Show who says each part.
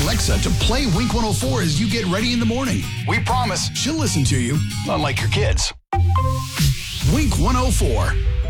Speaker 1: Alexa to play Wink 104 as you get ready in the morning. We promise she'll listen to you, unlike your kids. Wink 104.